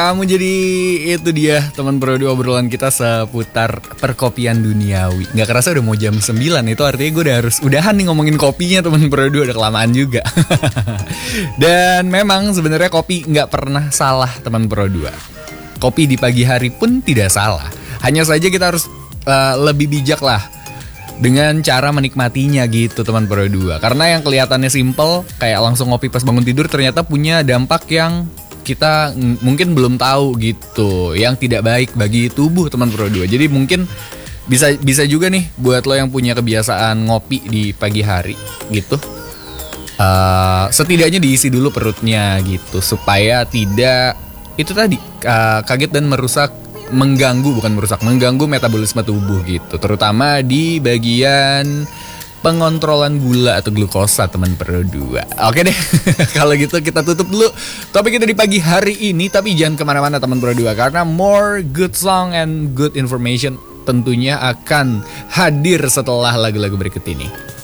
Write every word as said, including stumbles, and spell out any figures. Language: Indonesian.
Kamu jadi itu dia teman Pro dua obrolan kita seputar perkopian duniawi. Gak kerasa udah mau jam sembilan, itu artinya gue udah harus udahan nih ngomongin kopinya teman Pro dua, udah kelamaan juga. Dan memang sebenarnya kopi gak pernah salah teman Pro dua. Kopi di pagi hari pun tidak salah. Hanya saja kita harus uh, lebih bijak lah dengan cara menikmatinya gitu teman Pro dua. Karena yang kelihatannya simple kayak langsung ngopi pas bangun tidur ternyata punya dampak yang kita ng- mungkin belum tahu gitu, yang tidak baik bagi tubuh teman Pro dua. Jadi mungkin bisa bisa juga nih buat lo yang punya kebiasaan ngopi di pagi hari gitu. Uh, setidaknya diisi dulu perutnya gitu supaya tidak itu tadi uh, kaget dan merusak, mengganggu bukan merusak, mengganggu metabolisme tubuh gitu, terutama di bagian pengontrolan gula atau glukosa teman Pro dua. Oke deh, kalau gitu kita tutup dulu topik kita di pagi hari ini. Tapi jangan kemana-mana teman Pro dua, karena more good song and good information tentunya akan hadir setelah lagu-lagu berikut ini.